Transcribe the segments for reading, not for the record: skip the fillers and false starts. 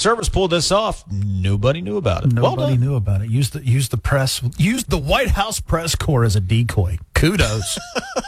Service pulled this off. Nobody knew about it. Nobody knew about it. Use the press. Use the White House press corps as a decoy. Kudos.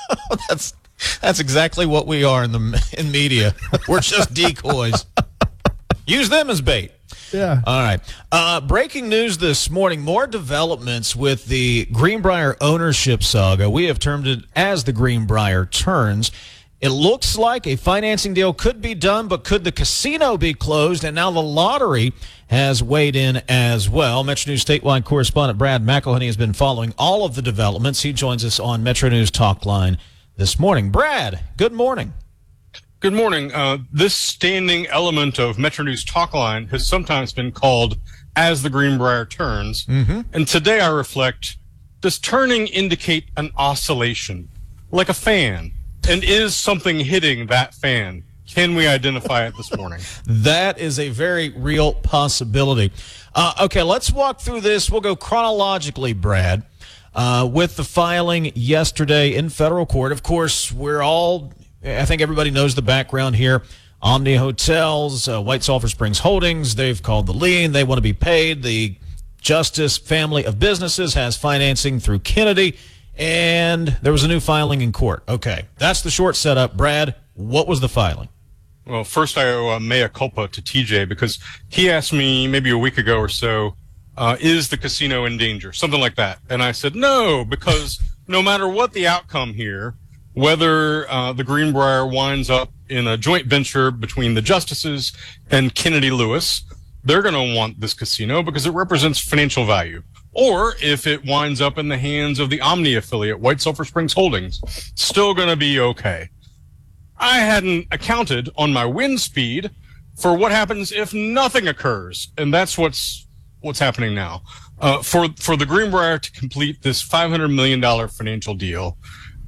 That's exactly what we are in media. We're just decoys. Use them as bait. Yeah. All right. Breaking news this morning. More developments with the Greenbrier ownership saga. We have termed it as the Greenbrier turns. It looks like a financing deal could be done, but could the casino be closed? And now the lottery has weighed in as well. Metro News statewide correspondent Brad McElhenney has been following all of the developments. He joins us on Metro News Talk Line this morning. Brad, good morning. Good morning. This standing element of Metro News Talk Line has sometimes been called as the Greenbrier turns. Mm-hmm. And today I reflect, does turning indicate an oscillation, like a fan? And is something hitting that fan? Can we identify it this morning? That is a very real possibility. Okay, let's walk through this. We'll go chronologically, Brad, with the filing yesterday in federal court. Of course, I think everybody knows the background here. Omni Hotels, White Sulphur Springs Holdings, they've called the lien. They want to be paid. The Justice family of businesses has financing through Kennedy. And there was a new filing in court. Okay, that's the short setup. Brad, what was the filing? Well, first I owe mea culpa to TJ because he asked me maybe a week ago or so, is the casino in danger? Something like that. And I said, no, because no matter what the outcome here, whether the Greenbrier winds up in a joint venture between the justices and Kennedy Lewis, they're going to want this casino because it represents financial value. Or if it winds up in the hands of the Omni affiliate, White Sulphur Springs Holdings, still going to be okay. I hadn't accounted on my wind speed for what happens if nothing occurs. And that's what's happening now. For the Greenbrier to complete this $500 million financial deal,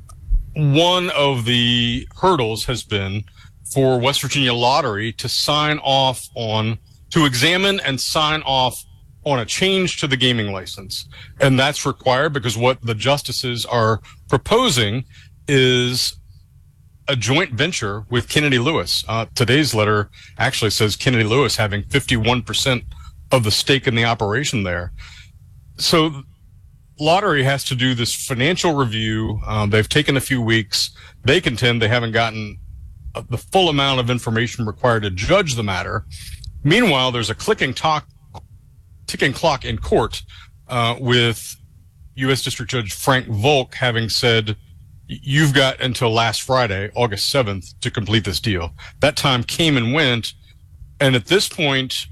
one of the hurdles has been for West Virginia Lottery to examine and sign off on a change to the gaming license. And that's required because what the justices are proposing is a joint venture with Kennedy Lewis. Today's letter actually says Kennedy Lewis having 51% of the stake in the operation there. So Lottery has to do this financial review. They've taken a few weeks. They contend they haven't gotten the full amount of information required to judge the matter. Meanwhile, there's a ticking clock in court with U.S. District Judge Frank Volk having said, you've got until last Friday, August 7th, to complete this deal. That time came and went, and at this point,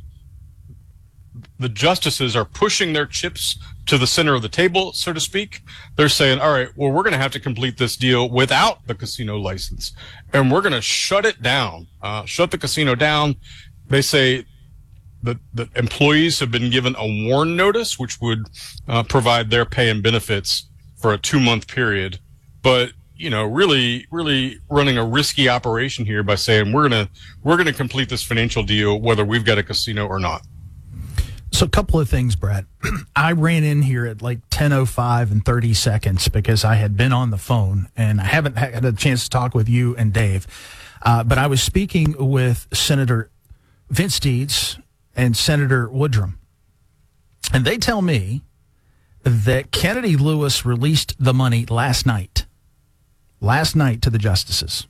the justices are pushing their chips to the center of the table, so to speak. They're saying, all right, well, we're going to have to complete this deal without the casino license, and we're going to shut it down, shut the casino down. They say the employees have been given a WARN notice, which would provide their pay and benefits for a 2-month period. But, really running a risky operation here by saying we're going to complete this financial deal whether we've got a casino or not. So a couple of things, Brad. I ran in here at like 10:05 and 30 seconds because I had been on the phone and I haven't had a chance to talk with you and Dave. But I was speaking with Senator Vince Deeds and Senator Woodrum. And they tell me that Kennedy Lewis released the money last night to the justices.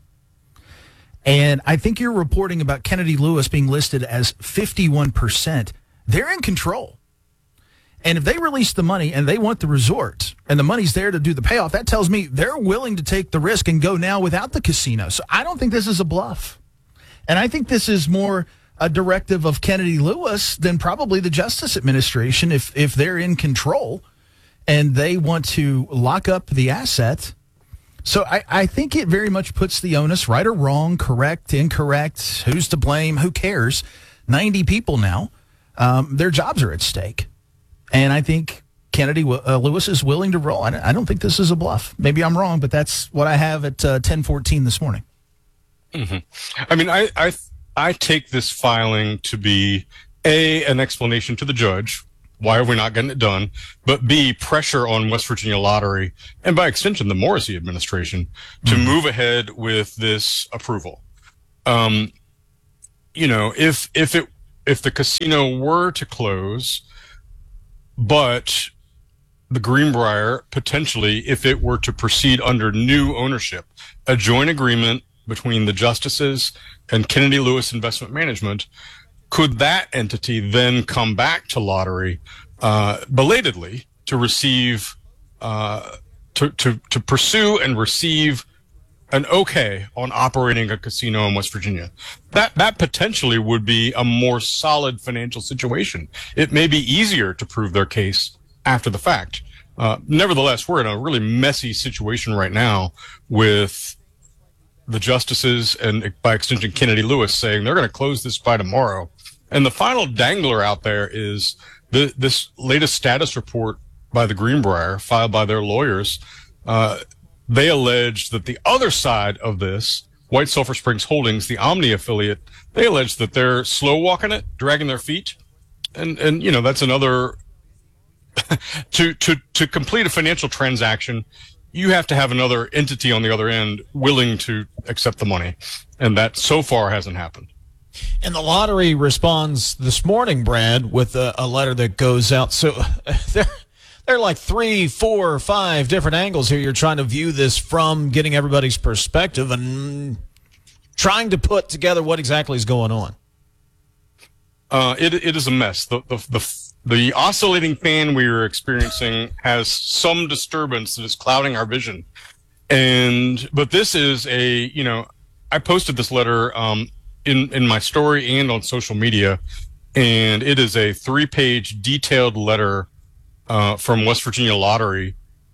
And I think you're reporting about Kennedy Lewis being listed as 51%. They're in control. And if they release the money and they want the resort and the money's there to do the payoff, that tells me they're willing to take the risk and go now without the casino. So I don't think this is a bluff. And I think this is more a directive of Kennedy Lewis than probably the Justice Administration if they're in control and they want to lock up the asset. So I think it very much puts the onus, right or wrong, correct, incorrect, who's to blame, who cares. 90 people now, their jobs are at stake. And I think Kennedy Lewis is willing to roll. I don't think this is a bluff. Maybe I'm wrong, but that's what I have at 10:14 this morning. Mm-hmm. I mean, I take this filing to be an explanation to the judge. Why are we not getting it done? But B, pressure on West Virginia Lottery and by extension the Morrissey administration to move ahead with this approval. If if the casino were to close, but the Greenbrier potentially, if it were to proceed under new ownership, a joint agreement between the justices and Kennedy Lewis Investment Management, could that entity then come back to Lottery belatedly to receive, to pursue and receive an okay on operating a casino in West Virginia? That potentially would be a more solid financial situation. It may be easier to prove their case after the fact. Nevertheless, we're in a really messy situation right now with the justices and, by extension, Kennedy Lewis saying they're going to close this by tomorrow. And the final dangler out there is this latest status report by the Greenbrier, filed by their lawyers. They allege that the other side of this, White Sulphur Springs Holdings, the Omni affiliate, they allege that they're slow walking it, dragging their feet. And you know, that's another to complete a financial transaction, you have to have another entity on the other end willing to accept the money. And that so far hasn't happened. And the Lottery responds this morning, Brad, with a letter that goes out. So there are like 3, 4, 5 different angles here. You're trying to view this from, getting everybody's perspective and trying to put together what exactly is going on. It is a mess. The oscillating fan we are experiencing has some disturbance that is clouding our vision. But this is I posted this letter in my story and on social media, and it is a 3-page detailed letter from West Virginia Lottery,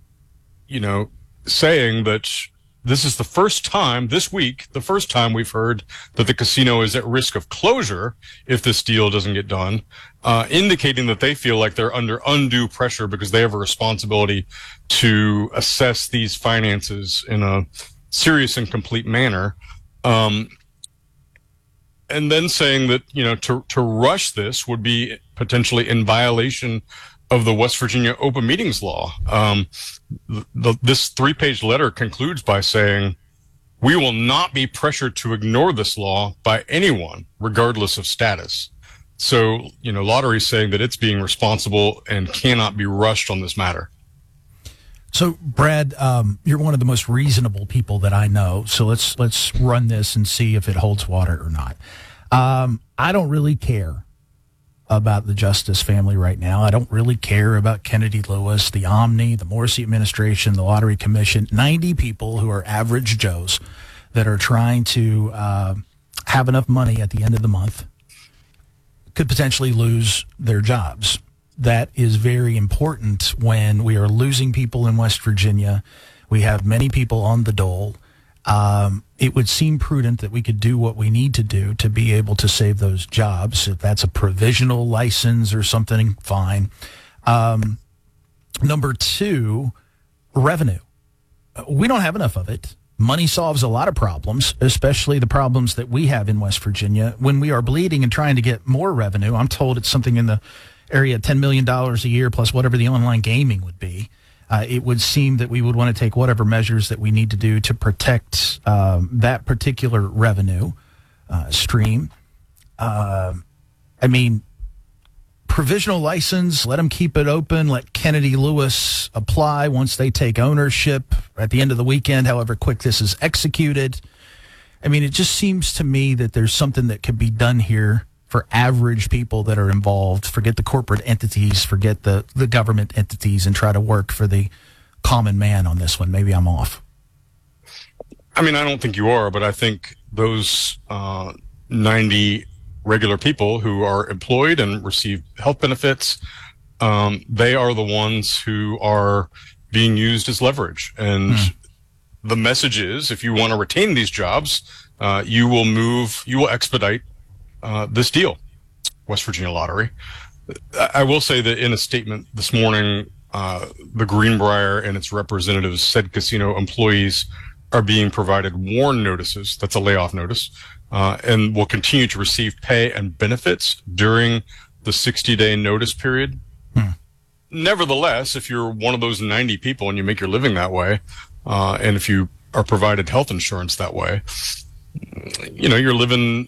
saying that this is the first time this week, we've heard that the casino is at risk of closure if this deal doesn't get done, indicating that they feel like they're under undue pressure because they have a responsibility to assess these finances in a serious and complete manner. And then saying that, to rush this would be potentially in violation of the West Virginia open meetings law. This 3-page letter concludes by saying, we will not be pressured to ignore this law by anyone, regardless of status. So, Lottery is saying that it's being responsible and cannot be rushed on this matter. So, Brad, you're one of the most reasonable people that I know. So let's run this and see if it holds water or not. I don't really care about the Justice family right now. I don't really care about Kennedy Lewis, the Omni, the Morrissey administration, the Lottery Commission. 90 people who are average Joes that are trying to have enough money at the end of the month could potentially lose their jobs. That is very important when we are losing people in West Virginia. We have many people on the dole. It would seem prudent that we could do what we need to do to be able to save those jobs. If that's a provisional license or something, fine. Number 2, revenue. We don't have enough of it. Money solves a lot of problems, especially the problems that we have in West Virginia. When we are bleeding and trying to get more revenue, I'm told it's something in the area of $10 million a year plus whatever the online gaming would be. It would seem that we would want to take whatever measures that we need to do to protect that particular revenue stream. Provisional license, let them keep it open, let Kennedy Lewis apply once they take ownership at the end of the weekend, however quick this is executed. It just seems to me that there's something that could be done here for average people that are involved. Forget the corporate entities, forget the government entities, and try to work for the common man on this one. Maybe I'm off. I don't think you are, but I think those 90 regular people who are employed and receive health benefits, they are the ones who are being used as leverage. And the message is, if you want to retain these jobs, you will expedite this deal, West Virginia Lottery. I will say that in a statement this morning, the Greenbrier and its representatives said casino employees are being provided WARN notices. That's a layoff notice, and will continue to receive pay and benefits during the 60-day notice period. Nevertheless, if you're one of those 90 people and you make your living that way, and if you are provided health insurance that way, you're living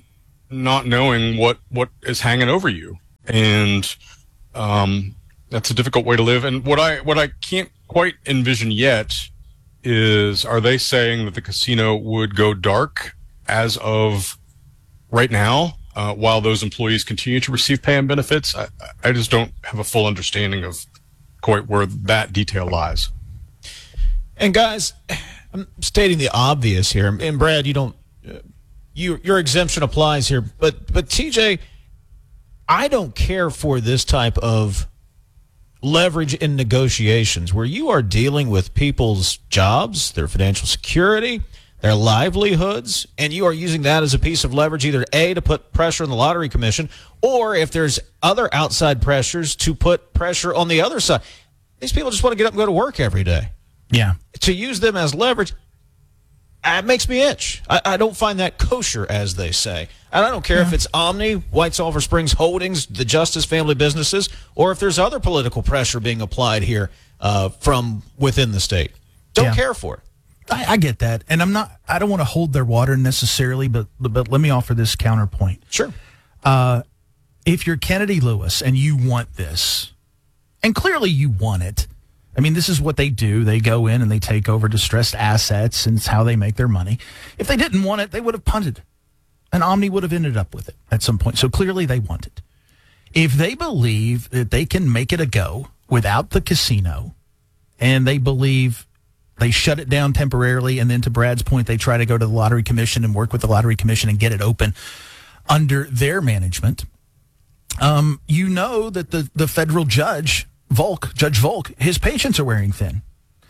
not knowing what is hanging over you, and that's a difficult way to live. And what I can't quite envision yet is, are they saying that the casino would go dark as of right now, while those employees continue to receive pay and benefits? I just don't have a full understanding of quite where that detail lies. And guys, I'm stating the obvious here, and Brad, you don't, your exemption applies here, but TJ, I don't care for this type of leverage in negotiations where you are dealing with people's jobs, their financial security, their livelihoods, and you are using that as a piece of leverage, either A, to put pressure on the Lottery Commission, or if there's other outside pressures, to put pressure on the other side. These people just want to get up and go to work every day. Yeah. To use them as leverage, it makes me itch. I don't find that kosher, as they say. And I don't care if it's Omni, White Sulphur Springs Holdings, the Justice family businesses, or if there's other political pressure being applied here from within the state. Don't care for it. I get that. And I don't want to hold their water necessarily, but let me offer this counterpoint. Sure. If you're Kennedy Lewis and you want this, and clearly you want it, I mean, this is what they do. They go in and they take over distressed assets, and it's how they make their money. If they didn't want it, they would have punted. And Omni would have ended up with it at some point. So clearly they want it. If they believe that they can make it a go without the casino, and they believe they shut it down temporarily, and then to Brad's point, they try to go to the Lottery Commission and work with the Lottery Commission and get it open under their management, you know that the federal Judge Volk, his patients are wearing thin.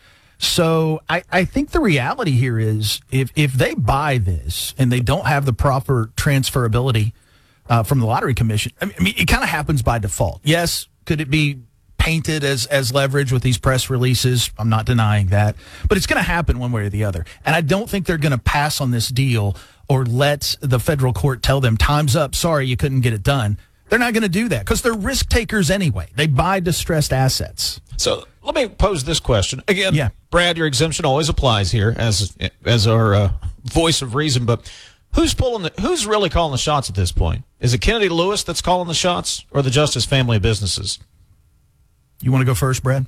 So I think the reality here is if they buy this and they don't have the proper transferability from the Lottery Commission, I mean, it kind of happens by default. Yes, could it be painted as leverage with these press releases? I'm not denying that. But it's going to happen one way or the other. And I don't think they're going to pass on this deal or let the federal court tell them, time's up, sorry, you couldn't get it done. They're not going to do that because they're risk takers anyway. They buy distressed assets. So let me pose this question again. Yeah. Brad, your exemption always applies here as our voice of reason. But who's really calling the shots at this point? Is it Kennedy Lewis that's calling the shots, or the Justice family of businesses? You want to go first, Brad?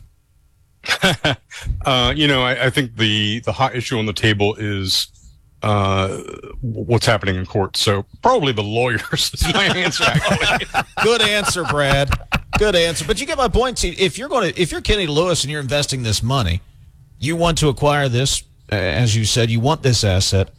I think the hot issue on the table is what's happening in court. So probably the lawyers is my answer, actually. Good answer, Brad. Good answer. But you get my point. See, if you're Kennedy Lewis and you're investing this money, you want to acquire this, as you said, you want this asset.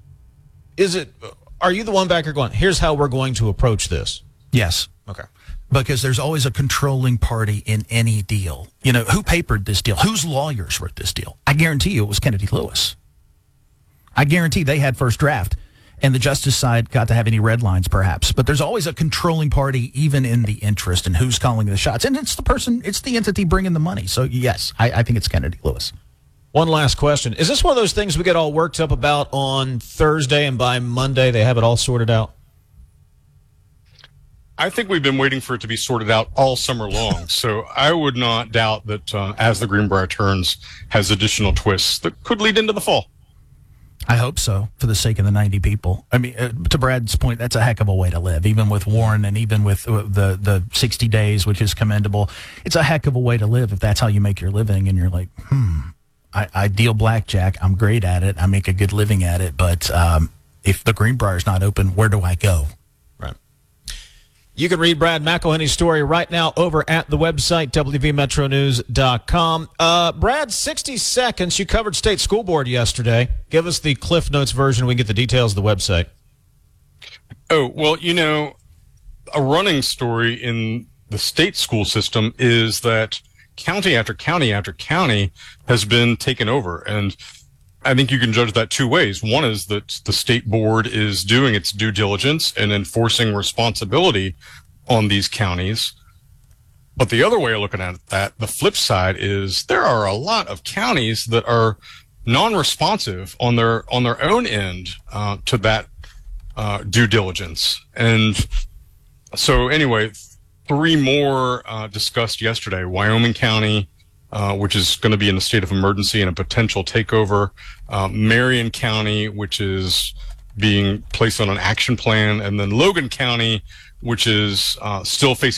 Are you the one back here going, here's how we're going to approach this? Yes. Okay. Because there's always a controlling party in any deal. You know, who papered this deal? Whose lawyers wrote this deal? I guarantee you it was Kennedy Lewis. I guarantee they had first draft, and the Justice side got to have any red lines, perhaps. But there's always a controlling party, even in the interest, and who's calling the shots. And it's the entity bringing the money. So, yes, I think it's Kennedy Lewis. One last question. Is this one of those things we get all worked up about on Thursday, and by Monday they have it all sorted out? I think we've been waiting for it to be sorted out all summer long. So I would not doubt that as the Greenbrier turns, has additional twists that could lead into the fall. I hope so, for the sake of the 90 people. I mean, to Brad's point, that's a heck of a way to live, even with Warren and even with the 60 days, which is commendable. It's a heck of a way to live if that's how you make your living, and you're like, I deal blackjack. I'm great at it. I make a good living at it. But if the Greenbrier's not open, where do I go? Right. You can read Brad McElhenney's story right now over at the website, WVMetroNews.com. Brad, 60 seconds. You covered state school board yesterday. Give us the Cliff Notes version. We can get the details of the website. Oh, well, a running story in the state school system is that county after county after county has been taken over. And I think you can judge that two ways. One is that the state board is doing its due diligence and enforcing responsibility on these counties. But the other way of looking at that, the flip side, is there are a lot of counties that are non-responsive on their own end to that due diligence. And so anyway, three more discussed yesterday. Wyoming County, which is going to be in a state of emergency and a potential takeover. Marion County, which is being placed on an action plan, and then Logan County, which is still facing